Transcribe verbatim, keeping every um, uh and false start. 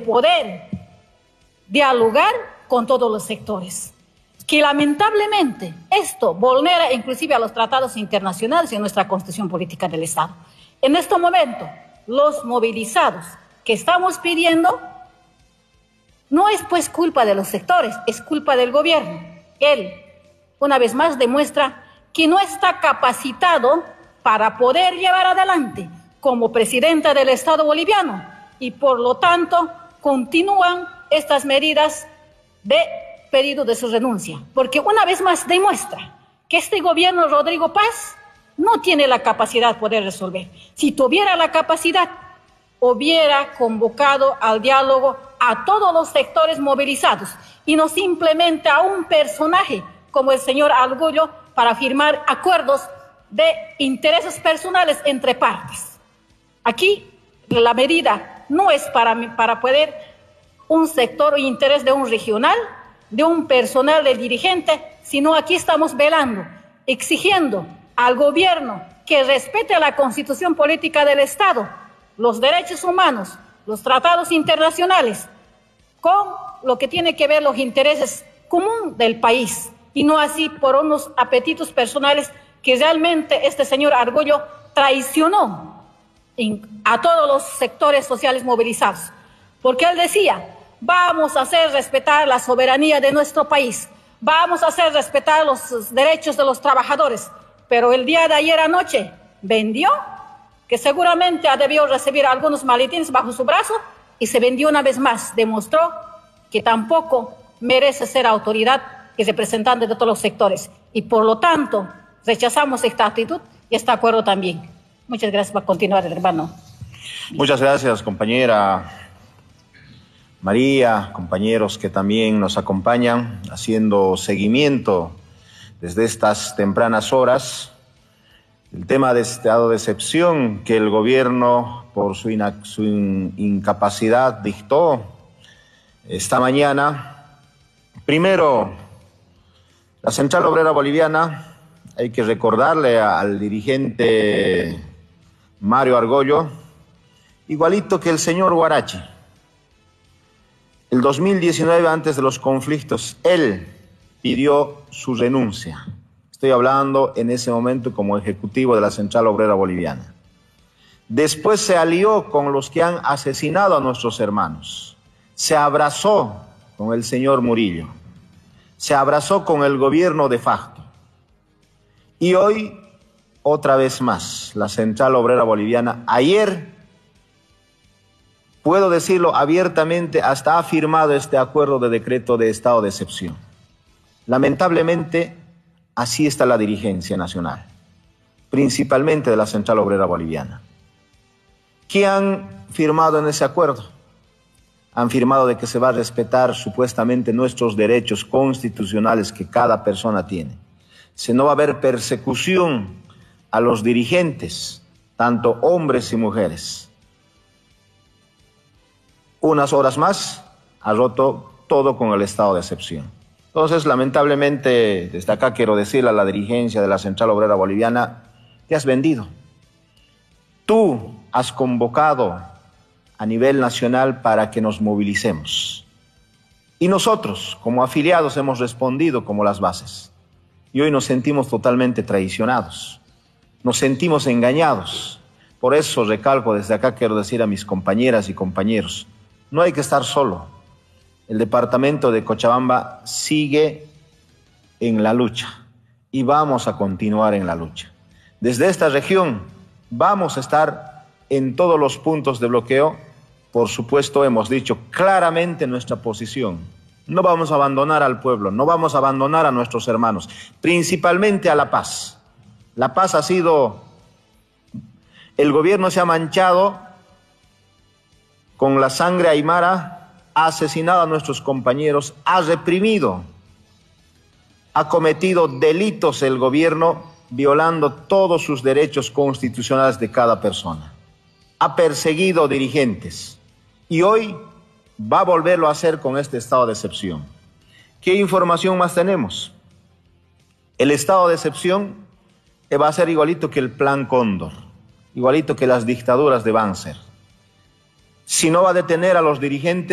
poder dialogar con todos los sectores. Que lamentablemente esto vulnera inclusive a los tratados internacionales y a nuestra Constitución Política del Estado. En este momento, los movilizados que estamos pidiendo no es pues culpa de los sectores, es culpa del gobierno. Él, una vez más, demuestra que no está capacitado para poder llevar adelante como presidenta del Estado boliviano y por lo tanto continúan estas medidas de pedido de su renuncia, porque una vez más demuestra que este gobierno Rodrigo Paz no tiene la capacidad de poder resolver. Si tuviera la capacidad, hubiera convocado al diálogo a todos los sectores movilizados y no simplemente a un personaje como el señor Arguello para firmar acuerdos de intereses personales entre partes. Aquí la medida no es para, para poder un sector o interés de un regional, de un personal, de dirigente, sino aquí estamos velando, exigiendo al gobierno que respete la Constitución Política del Estado, los derechos humanos, los tratados internacionales, con lo que tiene que ver los intereses comunes del país, y no así por unos apetitos personales que realmente este señor Arguello traicionó a todos los sectores sociales movilizados. Porque él decía, vamos a hacer respetar la soberanía de nuestro país, vamos a hacer respetar los derechos de los trabajadores, pero el día de ayer anoche vendió, que seguramente ha debido recibir algunos maletines bajo su brazo, y se vendió una vez más, demostró que tampoco merece ser autoridad y representante de todos los sectores, y por lo tanto rechazamos esta actitud y este acuerdo también. Muchas gracias por continuar, hermano. Muchas gracias, compañera María, compañeros que también nos acompañan haciendo seguimiento desde estas tempranas horas. El tema de estado de excepción que el gobierno, por su, su in incapacidad, dictó esta mañana. Primero, la Central Obrera Boliviana, hay que recordarle al dirigente Mario Arguello, igualito que el señor Huarache. El dos mil diecinueve, antes de los conflictos, él pidió su renuncia. Estoy hablando en ese momento como ejecutivo de la Central Obrera Boliviana. Después se alió con los que han asesinado a nuestros hermanos. Se abrazó con el señor Murillo. Se abrazó con el gobierno de facto. Y hoy, otra vez más, la Central Obrera Boliviana, ayer, puedo decirlo abiertamente, hasta ha firmado este acuerdo de decreto de estado de excepción. Lamentablemente, así está la dirigencia nacional, principalmente de la Central Obrera Boliviana. ¿Qué han firmado en ese acuerdo? Han firmado de que se va a respetar supuestamente nuestros derechos constitucionales que cada persona tiene. Se no va a haber persecución a los dirigentes, tanto hombres y mujeres. Unas horas más ha roto todo con el estado de excepción. Entonces, lamentablemente, desde acá quiero decirle a la dirigencia de la Central Obrera Boliviana, te has vendido. Tú has convocado a nivel nacional para que nos movilicemos. Y nosotros, como afiliados, hemos respondido como las bases. Y hoy nos sentimos totalmente traicionados. Nos sentimos engañados. Por eso recalco desde acá, quiero decir a mis compañeras y compañeros, no hay que estar solo. El departamento de Cochabamba sigue en la lucha y vamos a continuar en la lucha. Desde esta región vamos a estar en todos los puntos de bloqueo. Por supuesto, hemos dicho claramente nuestra posición. No vamos a abandonar al pueblo, no vamos a abandonar a nuestros hermanos, principalmente a la paz. La paz ha sido, el gobierno se ha manchado con la sangre aymara, ha asesinado a nuestros compañeros, ha reprimido, ha cometido delitos el gobierno, violando todos sus derechos constitucionales de cada persona. Ha perseguido dirigentes y hoy va a volverlo a hacer con este estado de excepción. ¿Qué información más tenemos? El estado de excepción va a ser igualito que el Plan Cóndor, igualito que las dictaduras de Banzer. Si no va a detener a los dirigentes,